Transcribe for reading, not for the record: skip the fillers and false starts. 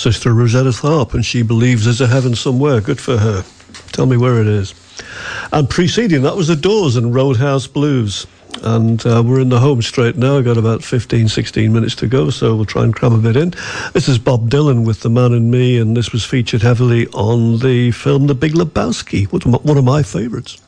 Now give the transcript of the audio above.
Sister Rosetta Tharpe, and she believes there's a heaven somewhere. Good for her. Tell me where it is. And preceding that was The Doors and Roadhouse Blues. And we're in the home straight now. I've got about 15, 16 minutes to go, so we'll try and cram a bit in. This is Bob Dylan with The Man in Me, and this was featured heavily on the film The Big Lebowski, one of my favourites.